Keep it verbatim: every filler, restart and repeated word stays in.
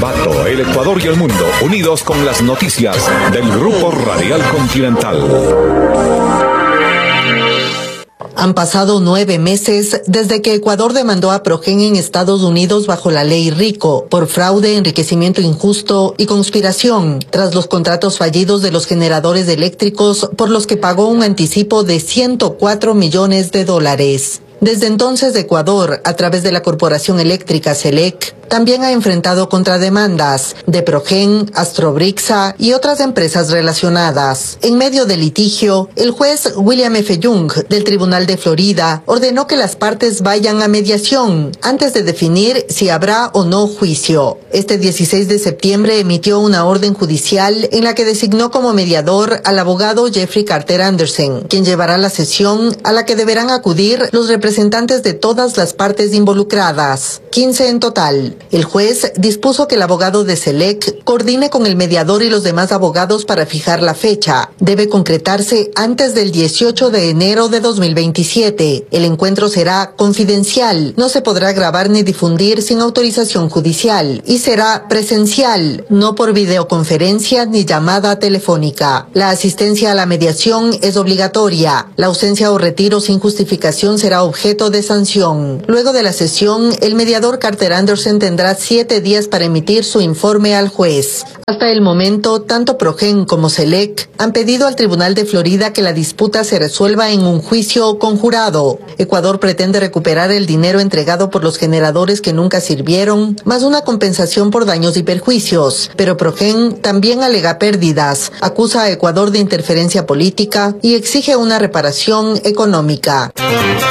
Ambato, el Ecuador y el mundo, unidos con las noticias del Grupo Radial Continental. Han pasado nueve meses desde que Ecuador demandó a Progen en Estados Unidos bajo la ley RICO por fraude, enriquecimiento injusto y conspiración, tras los contratos fallidos de los generadores eléctricos por los que pagó un anticipo de ciento cuatro millones de dólares. Desde entonces, Ecuador, a través de la Corporación Eléctrica SELEC, también ha enfrentado contrademandas de Progen, Astrobrixa y otras empresas relacionadas. En medio del litigio, el juez William F. Young del Tribunal de Florida ordenó que las partes vayan a mediación antes de definir si habrá o no juicio. Este dieciséis de septiembre emitió una orden judicial en la que designó como mediador al abogado Jeffrey Carter Anderson, quien llevará la sesión a la que deberán acudir los representantes de todas las partes involucradas, quince en total. El juez dispuso que el abogado de SELEC coordine con el mediador y los demás abogados para fijar la fecha. Debe concretarse antes del dieciocho de enero de dos mil veintisiete. El encuentro será confidencial, no se podrá grabar ni difundir sin autorización judicial y será presencial, no por videoconferencia ni llamada telefónica. La asistencia a la mediación es obligatoria. La ausencia o retiro sin justificación será objeto de sanción. Luego de la sesión, el mediador Carter Anderson tendrá siete días para emitir su informe al juez. Hasta el momento, tanto Progen como SELEC han pedido al Tribunal de Florida que la disputa se resuelva en un juicio conjurado. Ecuador pretende recuperar el dinero entregado por los generadores que nunca sirvieron, más una compensación por daños y perjuicios. Pero Progen también alega pérdidas, acusa a Ecuador de interferencia política y exige una reparación económica.